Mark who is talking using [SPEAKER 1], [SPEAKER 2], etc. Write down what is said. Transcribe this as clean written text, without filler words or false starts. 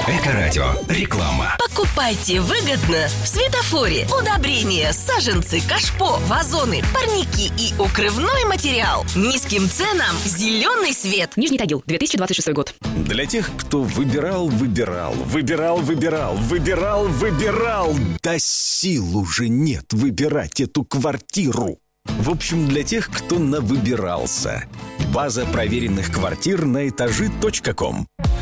[SPEAKER 1] Эко-радио. Реклама.
[SPEAKER 2] Покупайте выгодно в Светофоре. Удобрения, саженцы, кашпо, вазоны, парники и укрывной материал. Низким ценам зеленый свет.
[SPEAKER 3] Нижний Тагил, 2026 год.
[SPEAKER 4] Для тех, кто выбирал, да сил уже нет выбирать эту квартиру. В общем, для тех, кто навыбирался. База проверенных квартир на этажи.ком.